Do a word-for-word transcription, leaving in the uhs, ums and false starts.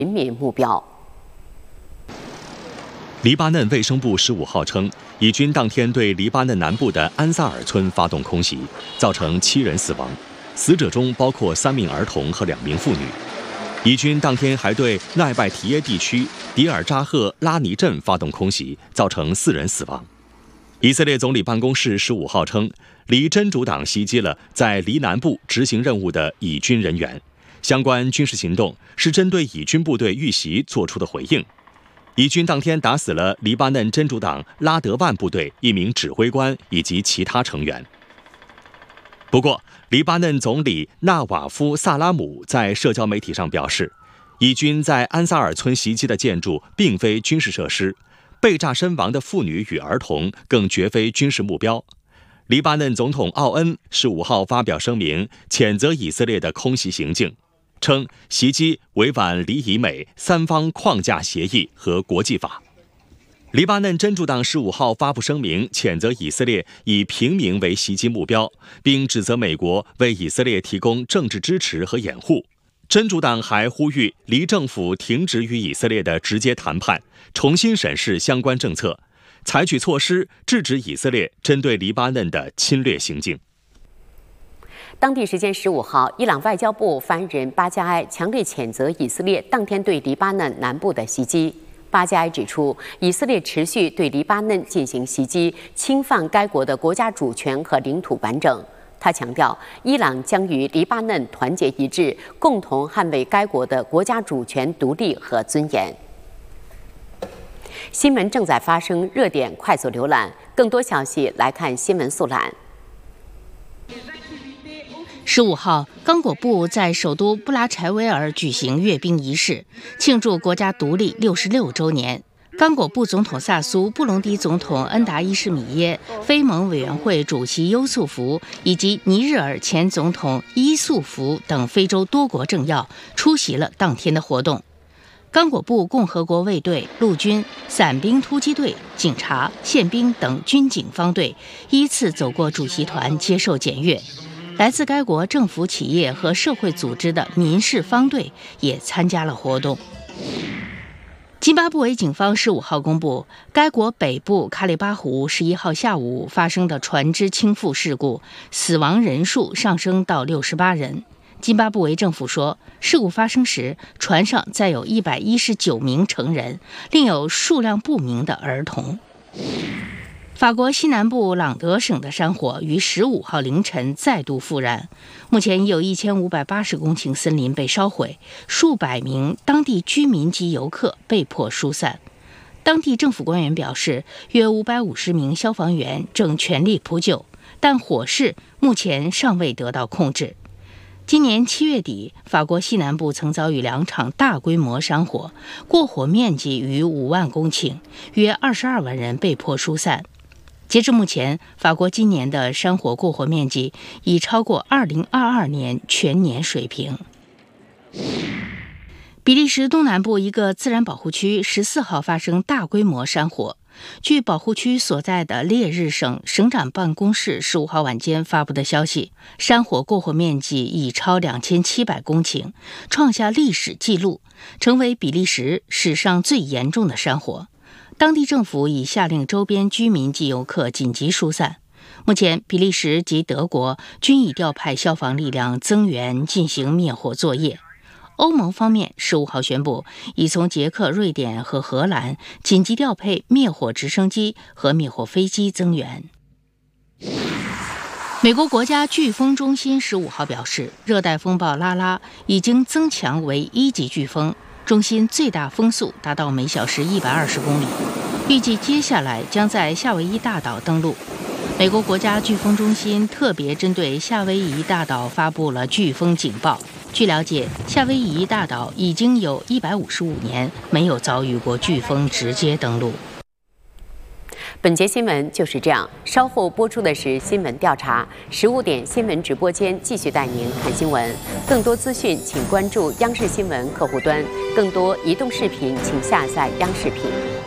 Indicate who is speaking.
Speaker 1: 人民目标。
Speaker 2: 黎巴嫩卫生部十五号称，以军当天对黎巴嫩南部的安萨尔村发动空袭，造成七人死亡，死者中包括三名儿童和两名妇女。以军当天还对奈拜提耶地区迪尔扎赫拉尼镇发动空袭，造成四人死亡。以色列总理办公室十五号称，黎真主党袭击了在黎南部执行任务的以军人员，相关军事行动是针对以军部队遇袭做出的回应。以军当天打死了黎巴嫩真主党拉德万部队一名指挥官以及其他成员。不过，黎巴嫩总理纳瓦夫·萨拉姆在社交媒体上表示，以军在安萨尔村袭击的建筑并非军事设施，被炸身亡的妇女与儿童更绝非军事目标。黎巴嫩总统奥恩十五号发表声明，谴责以色列的空袭行径，称袭击违反黎以美三方框架协议和国际法。黎巴嫩真主党十五号发布声明，谴责以色列以平民为袭击目标，并指责美国为以色列提供政治支持和掩护。真主党还呼吁黎政府停止与以色列的直接谈判，重新审视相关政策，采取措施制止以色列针对黎巴嫩的侵略行径。
Speaker 1: 当地时间十五号，伊朗外交部发言人巴加埃强烈谴责以色列当天对黎巴嫩南部的袭击。巴加埃指出，以色列持续对黎巴嫩进行袭击，侵犯该国的国家主权和领土完整。他强调，伊朗将与黎巴嫩团结一致，共同捍卫该国的国家主权、独立和尊严。新闻正在发生，热点快速浏览，更多消息来看新闻速览。
Speaker 3: 十五号，刚果部在首都布拉柴维尔举行阅兵仪式，庆祝国家独立六十六周年。刚果部总统萨苏、布隆迪总统恩达伊什米耶、非盟委员会主席优素福以及尼日尔前总统伊素福等非洲多国政要出席了当天的活动。刚果部共和国卫队、陆军、伞兵突击队、警察、宪兵等军警方队依次走过主席团接受检阅。来自该国政府企业和社会组织的民事方队也参加了活动。津巴布韦警方十五号公布，该国北部卡里巴湖十一号下午发生的船只倾覆事故，死亡人数上升到六十八人。津巴布韦政府说，事故发生时，船上载有一百一十九名成人，另有数量不明的儿童。法国西南部朗德省的山火于十五号凌晨再度复燃，目前已有一千五百八十公顷森林被烧毁，数百名当地居民及游客被迫疏散。当地政府官员表示，约五百五十名消防员正全力扑救，但火势目前尚未得到控制。今年七月底，法国西南部曾遭遇两场大规模山火，过火面积逾五万公顷，约二十二万人被迫疏散。截至目前，法国今年的山火过火面积已超过二零二二年全年水平。比利时东南部一个自然保护区十四号发生大规模山火。据保护区所在的列日省省长办公室十五号晚间发布的消息，山火过火面积已超两千七百公顷，创下历史纪录，成为比利时史上最严重的山火。当地政府已下令周边居民及游客紧急疏散。目前，比利时及德国均已调派消防力量增援进行灭火作业。欧盟方面十五号宣布，已从捷克、瑞典和荷兰紧急调配灭火直升机和灭火飞机增援。美国国家飓风中心十五号表示，热带风暴拉拉已经增强为一级飓风。中心最大风速达到每小时一百二十公里，预计接下来将在夏威夷大岛登陆。美国国家飓风中心特别针对夏威夷大岛发布了飓风警报。据了解，夏威夷大岛已经有一百五十五年没有遭遇过飓风直接登陆。
Speaker 1: 本节新闻就是这样，稍后播出的是新闻调查，十五点新闻直播间继续带您看新闻。更多资讯请关注央视新闻客户端，更多移动视频请下载央视频。